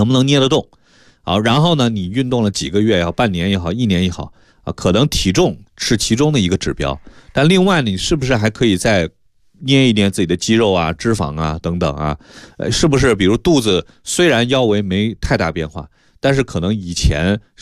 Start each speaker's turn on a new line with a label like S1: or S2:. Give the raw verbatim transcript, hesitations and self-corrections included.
S1: 能不能捏得动啊？然后呢，你运动了几个月也好，半年也好，一年也好啊，可能体重是其中的一个指标，但另外你是不是还可以再捏一捏自己的肌肉啊、脂肪啊等等啊？呃，是不是比如肚子虽然腰围没太大变化，但是可能以前